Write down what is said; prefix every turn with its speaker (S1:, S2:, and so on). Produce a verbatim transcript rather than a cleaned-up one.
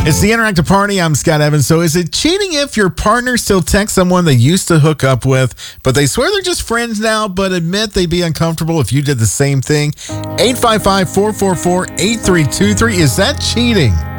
S1: It's the Interactive Party. I'm Scott Evans. So is it cheating if your partner still texts someone they used to hook up with, but they swear they're just friends now, but admit they'd be uncomfortable if you did the same thing? eight five five, four four four, eight three two three. Is that cheating?